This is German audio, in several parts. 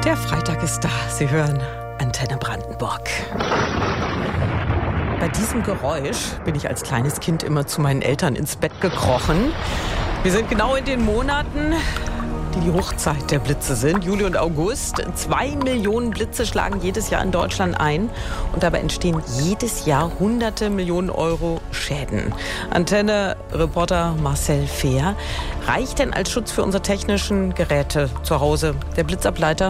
Der Freitag ist da. Sie hören Antenne Brandenburg. Bei diesem Geräusch bin ich als kleines Kind immer zu meinen Eltern ins Bett gekrochen. Wir sind genau in den Monaten, die Hochzeit der Blitze sind, Juli und August. 2 Millionen Blitze schlagen jedes Jahr in Deutschland ein. Und dabei entstehen jedes Jahr hunderte Millionen Euro Schäden. Antenne-Reporter Marcel Fehr. Reicht denn als Schutz für unsere technischen Geräte zu Hause der Blitzableiter?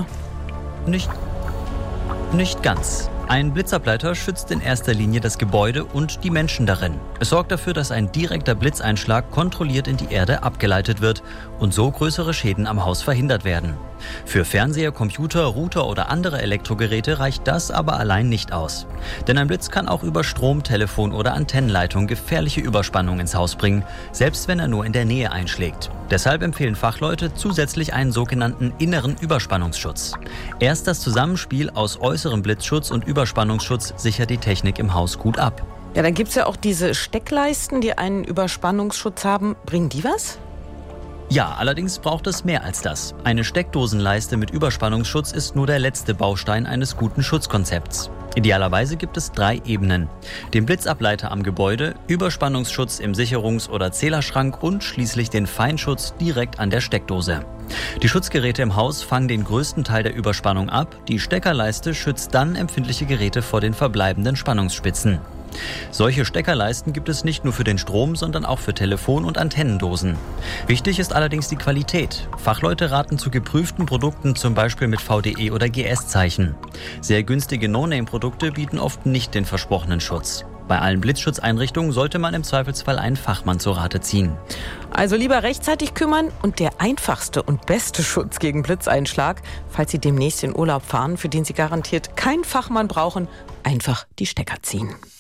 Nicht ganz. Ein Blitzableiter schützt in erster Linie das Gebäude und die Menschen darin. Es sorgt dafür, dass ein direkter Blitzeinschlag kontrolliert in die Erde abgeleitet wird und so größere Schäden am Haus verhindert werden. Für Fernseher, Computer, Router oder andere Elektrogeräte reicht das aber allein nicht aus. Denn ein Blitz kann auch über Strom, Telefon oder Antennenleitung gefährliche Überspannung ins Haus bringen, selbst wenn er nur in der Nähe einschlägt. Deshalb empfehlen Fachleute zusätzlich einen sogenannten inneren Überspannungsschutz. Erst das Zusammenspiel aus äußerem Blitzschutz und Überspannungsschutz sichert die Technik im Haus gut ab. Ja, dann gibt es ja auch diese Steckleisten, die einen Überspannungsschutz haben. Bringen die was? Ja, allerdings braucht es mehr als das. Eine Steckdosenleiste mit Überspannungsschutz ist nur der letzte Baustein eines guten Schutzkonzepts. Idealerweise gibt es 3 Ebenen: den Blitzableiter am Gebäude, Überspannungsschutz im Sicherungs- oder Zählerschrank und schließlich den Feinschutz direkt an der Steckdose. Die Schutzgeräte im Haus fangen den größten Teil der Überspannung ab, die Steckerleiste schützt dann empfindliche Geräte vor den verbleibenden Spannungsspitzen. Solche Steckerleisten gibt es nicht nur für den Strom, sondern auch für Telefon- und Antennendosen. Wichtig ist allerdings die Qualität. Fachleute raten zu geprüften Produkten, zum Beispiel mit VDE oder GS-Zeichen. Sehr günstige No-Name-Produkte bieten oft nicht den versprochenen Schutz. Bei allen Blitzschutzeinrichtungen sollte man im Zweifelsfall einen Fachmann zu Rate ziehen. Also lieber rechtzeitig kümmern und der einfachste und beste Schutz gegen Blitzeinschlag, falls Sie demnächst in Urlaub fahren, für den Sie garantiert keinen Fachmann brauchen, einfach die Stecker ziehen.